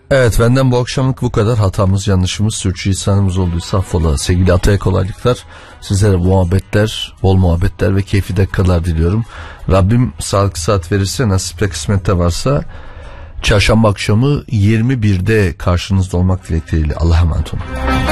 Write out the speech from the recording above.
Evet, benden bu akşamlık bu kadar. Hatamız, yanlışımız, sürçülisanımız olduysa affola. Sevgili Atay'a kolaylıklar. Sizlere muhabbetler, bol muhabbetler ve keyifli dakikalar diliyorum. Rabbim sağlık saat verirse, nasipte kısmette varsa çarşamba akşamı 21'de karşınızda olmak dileğiyle. Allah'a emanet olun.